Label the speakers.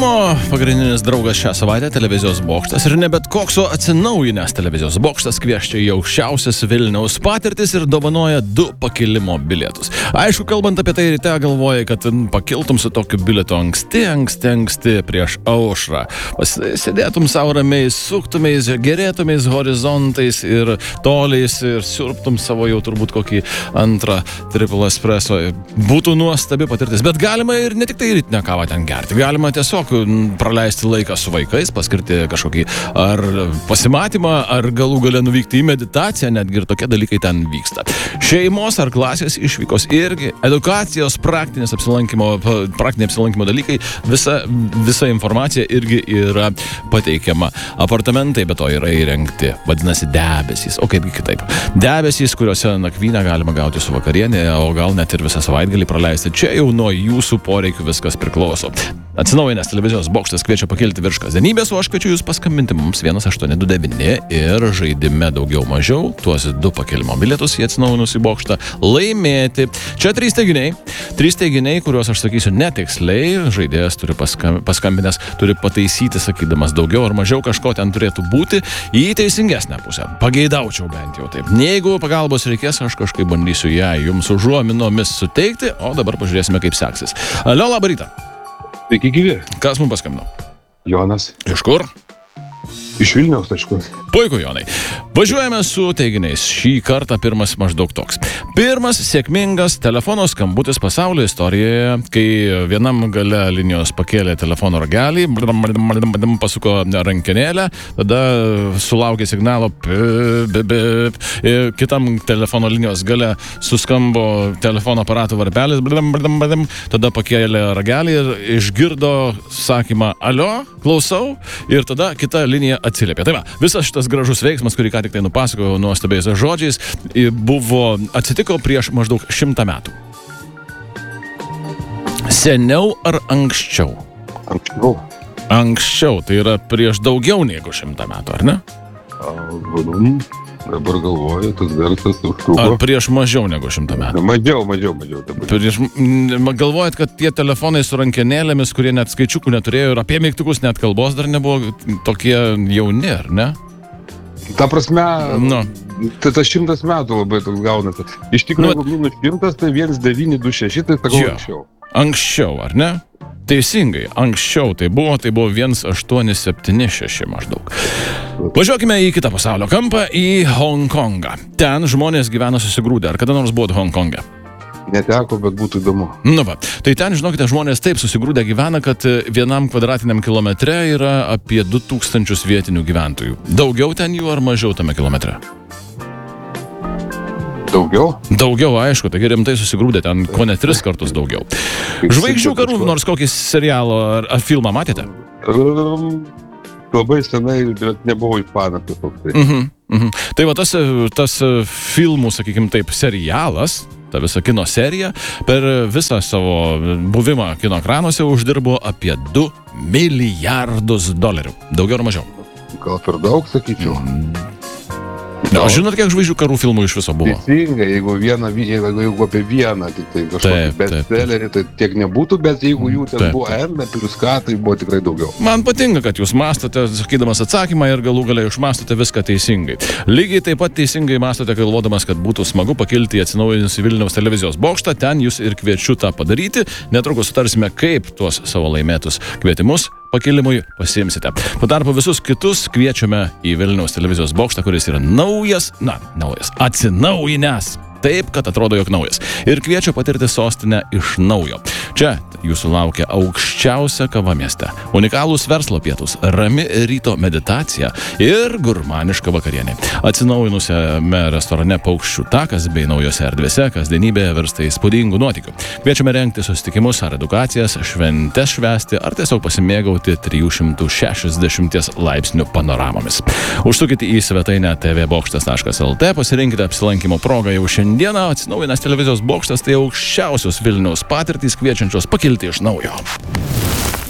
Speaker 1: Pakilimo pagrindinis draugas šią savaitę televizijos bokštas ir ne bet koks, o atsinaujinęs televizijos bokštas kvieščia į aukščiausias Vilniaus patirtis ir dovanoja 2 pakilimo bilietus. Aišku, kalbant apie tai, ryte galvojai, kad pakiltum su tokiu bilietu anksti prieš aušrą. Sėdėtum savo ramiai, suktumės, gerėtumės horizontais ir toliais ir siurptum savo jau turbūt kokį antrą triple espresso. Būtų nuostabi patirtis, bet galima ir ne tik tai rytinę kavą ten gerti. Galima tiesiog praleisti laiką su vaikais, paskirti kažkokį ar pasimatymą, ar galų gale nuvykti į meditaciją, netgi ir tokie dalykai ten vyksta. Šeimos ar klasės išvykos irgi, edukacijos, praktiniai apsilankymo dalykai, visa informacija irgi yra pateikiama. Apartamentai be to yra įrengti, vadinasi debesys, o kaipgi kitaip. Debesys, kuriuose nakvynę galima gauti su vakarienė, o gal net ir visą savaitgalį praleisti. Čia jau nuo jūsų poreikių viskas priklauso. Atsinaujinęs televizijos bokštas kviečia pakilti virš kasdienybės, o aš kviečiu jūs paskambinti mums 1829 ir žaidime daugiau mažiau tuos 2 pakilimo bilietus į atsinaujinusį bokštą laimėti. Čia 3 teiginiai, kuriuos aš sakysiu netiksliai, žaidėjas turi paskambinęs, turi pataisyti, sakydamas daugiau ar mažiau kažko ten turėtų būti į teisingesnę pusę. Pageidaučiau bent jau taip. Jeigu pagalbos reikės, aš kažkaip bandysiu ją jums užuominomis suteikti, o dabar pažiūrėsime, kaip seksis. Alio, labą rytą.
Speaker 2: Sveiki gyvi.
Speaker 1: Kas mums paskambino?
Speaker 2: Jonas.
Speaker 1: Iš kur?
Speaker 2: Iš Vilniaus, aišku.
Speaker 1: Puiku, Jonai. Važiuojame su teiginiais. Šį kartą pirmas maždaug toks. Pirmas sėkmingas telefono skambutis pasaulio istorijoje, kai vienam gale linijos pakėlė telefono ragelį, pasuko rankenėlę, tada sulaukė signalo, kitam telefono linijos gale suskambo telefono aparato varpelis, tada pakėlė ragelį ir išgirdo sakymą alio, klausau, ir tada kita linija atsiliepė. Tai va, visas šitas gražus veiksmas, kurį ką tik tai nupasakojau nuostabiais žodžiais, atsitiko prieš maždaug 100 metų. Seniau ar anksčiau? Anksčiau, tai yra prieš daugiau negu 100 metų, ar ne?
Speaker 2: Dabar galvoju, tas garsas užtruko.
Speaker 1: Ar prieš mažiau negu 100 metų?
Speaker 2: Mažiau.
Speaker 1: Galvojat, kad tie telefonai su rankenėlėmis, kurie net skaičiukų neturėjo ir apie mygtukus net kalbos dar nebuvo, tokie jauni, ar ne?
Speaker 2: Ta prasme, tas 100 metų labai toks gaunasi. Iš tikrųjų, minus 100, tai 1926, tai sakau anksčiau.
Speaker 1: Anksčiau, ar ne? Teisingai, anksčiau tai buvo 1876 maždaug. Važiuokime į kitą pasaulio kampą, į Hongkongą. Ten žmonės gyvena susigrūdę. Ar kada nors buvot Hongkonge?
Speaker 2: Neteko, bet būtų įdomu.
Speaker 1: Nu va, tai ten, žinokite, žmonės taip susigrūdę gyvena, kad vienam kvadratiniam kilometre yra apie 2000 vietinių gyventojų. Daugiau ten jų ar mažiau tame kilometre?
Speaker 2: Daugiau?
Speaker 1: Daugiau, aišku, taigi rimtai susigrūdė ten ko ne 3 kartus daugiau. Žvaigždžių karų nors kokį serialą ar filmą matėte?
Speaker 2: Labai senai, bet nebuvau į faną.
Speaker 1: Tai va tas filmų, sakykim taip, serialas, ta visa kino serija, per visą savo buvimą kino ekranuose uždirbo apie $2 milijardus. Daugiau ar mažiau?
Speaker 2: Gal per daug, sakyčiau.
Speaker 1: O žinot, kiek žvaigždžių karų filmų iš viso buvo?
Speaker 2: Teisingai, jeigu apie vieną, tai kažkokį bestsellerį, tai tiek nebūtų, bet jeigu jų ten buvo N, plus K, tai buvo tikrai daugiau.
Speaker 1: Man patinka, kad jūs mąstote, sakydamas atsakymą ir galų gale išmąstote viską teisingai. Lygiai taip pat teisingai mąstote, galvodamas, kad būtų smagu pakilti į atsinaujinusį Vilniaus televizijos bokštą, ten jūs ir kviečiu tą padaryti. Netrukus sutarsime, kaip tuos savo laimėtus kvietimus pakilimui pasiimsite. Po tarpu visus kitus kviečiame į Vilniaus televizijos bokštą, kuris yra atsinaujinęs. Taip, kad atrodo, jog naujas. Ir kviečia patirti sostinę iš naujo. Čia jūsų laukia aukščiausia kava mieste. Unikalūs verslo pietus, rami ryto meditacija ir gurmaniška vakarienė. Atsinaujinusiame restorane Paukščių takas bei naujose erdvėse kasdienybėje virsta įspūdingų nuotykių. Kviečiame rengti susitikimus ar edukacijas, šventes švęsti ar tiesiog pasimėgauti 360 laipsnių panoramomis. Užsukite į svetainę tvbokštas.lt, pasirinkite apsilankimo progą jau šiandien. Atsinaujinęs televizijos bokštas tai aukščiausios Vilniaus patirtys kviečiančios pakilti iš naujo.